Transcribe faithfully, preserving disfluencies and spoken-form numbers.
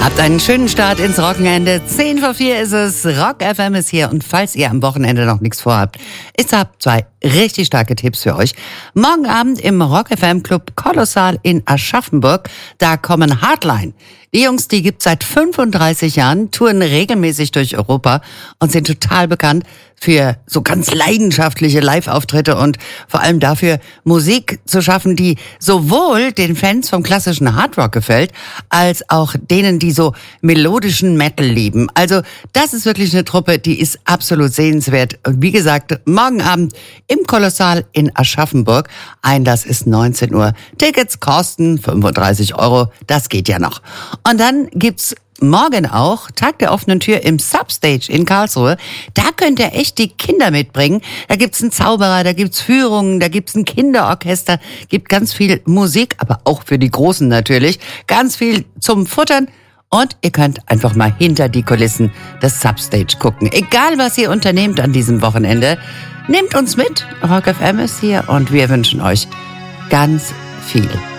Habt einen schönen Start ins Wochenende. zehn vor vier ist es. Rock F M ist hier. Und falls ihr am Wochenende noch nichts vorhabt, ich habe zwei richtig starke Tipps für euch. Morgen Abend im Rock F M Club Kolossal in Aschaffenburg. Da kommen Hardline. Die Jungs, die gibt's seit fünfunddreißig Jahren, touren regelmäßig durch Europa und sind total bekannt für so ganz leidenschaftliche Live-Auftritte und vor allem dafür, Musik zu schaffen, die sowohl den Fans vom klassischen Hardrock gefällt, als auch denen, die so melodischen Metal lieben. Also das ist wirklich eine Truppe, die ist absolut sehenswert. Und wie gesagt, morgen Abend im Kolossal in Aschaffenburg. Einlass ist neunzehn Uhr. Tickets kosten fünfunddreißig Euro. Das geht ja noch. Und dann gibt's morgen auch Tag der offenen Tür im Substage in Karlsruhe. Da könnt ihr echt die Kinder mitbringen. Da gibt's einen Zauberer, da gibt's Führungen, da gibt's ein Kinderorchester, gibt ganz viel Musik, aber auch für die Großen natürlich. Ganz viel zum Futtern. Und ihr könnt einfach mal hinter die Kulissen des Substage gucken. Egal, was ihr unternehmt an diesem Wochenende, nehmt uns mit. Rock F M ist hier und wir wünschen euch ganz viel